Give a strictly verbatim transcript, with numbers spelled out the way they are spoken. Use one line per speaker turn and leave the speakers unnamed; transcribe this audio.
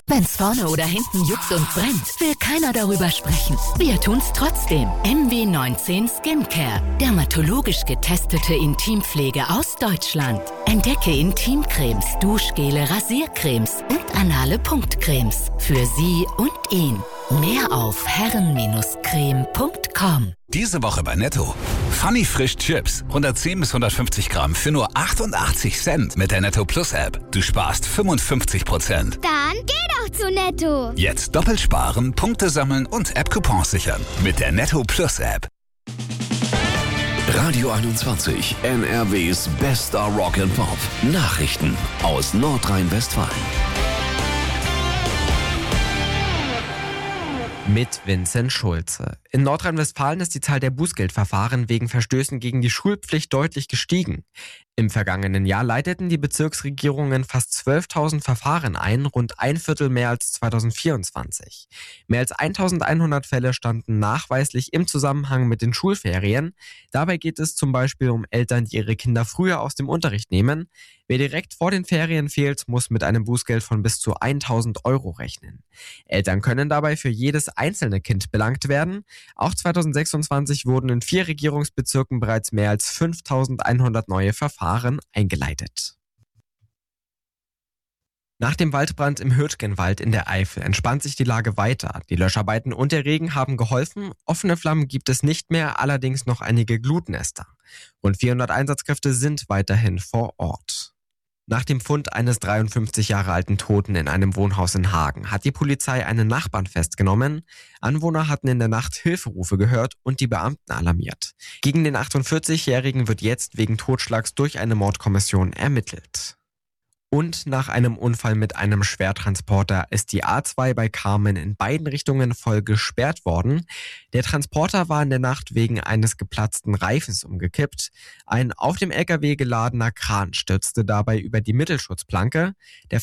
Wenn's vorne oder hinten juckt und brennt, will keiner darüber sprechen. Wir tun's trotzdem. M W neunzehn Skincare. Dermatologisch getestete Intimpflege aus Deutschland. Entdecke Intimcremes, Duschgele, Rasiercremes und anale Punktcremes. Für Sie und ihn. Mehr auf herren Creme punkt com.
Diese Woche bei Netto. Funny Frisch Chips. hundertzehn bis hundertfünfzig Gramm für nur achtundachtzig Cent mit der Netto Plus App. Du sparst fünfundfünfzig Prozent.
Dann geh doch zu Netto.
Jetzt doppelt sparen, Punkte sammeln und App-Coupons sichern. Mit der Netto Plus App.
Radio einundzwanzig, N R Ws bester Rock and Pop. Nachrichten aus Nordrhein-Westfalen.
Mit Vincent Schulze. In Nordrhein-Westfalen ist die Zahl der Bußgeldverfahren wegen Verstößen gegen die Schulpflicht deutlich gestiegen. Im vergangenen Jahr leiteten die Bezirksregierungen fast zwölftausend Verfahren ein, rund ein Viertel mehr als zweitausendvierundzwanzig. Mehr als eintausendeinhundert Fälle standen nachweislich im Zusammenhang mit den Schulferien. Dabei geht es zum Beispiel um Eltern, die ihre Kinder früher aus dem Unterricht nehmen. Wer direkt vor den Ferien fehlt, muss mit einem Bußgeld von bis zu tausend Euro rechnen. Eltern können dabei für jedes einzelne Kind belangt werden. Auch zweitausendsechsundzwanzig wurden in vier Regierungsbezirken bereits mehr als fünftausendeinhundert neue Verfahren eingeleitet. Nach dem Waldbrand im Hürtgenwald in der Eifel entspannt sich die Lage weiter. Die Löscharbeiten und der Regen haben geholfen. Offene Flammen gibt es nicht mehr, allerdings noch einige Glutnester. Rund vierhundert Einsatzkräfte sind weiterhin vor Ort. Nach dem Fund eines dreiundfünfzig Jahre alten Toten in einem Wohnhaus in Hagen hat die Polizei einen Nachbarn festgenommen. Anwohner hatten in der Nacht Hilferufe gehört und die Beamten alarmiert. Gegen den achtundvierzigjährigen wird jetzt wegen Totschlags durch eine Mordkommission ermittelt. Und nach einem Unfall mit einem Schwertransporter ist die A zwei bei Carmen in beiden Richtungen voll gesperrt worden. Der Transporter war in der Nacht wegen eines geplatzten Reifens umgekippt. Ein auf dem L K W geladener Kran stürzte dabei über die Mittelschutzplanke. Der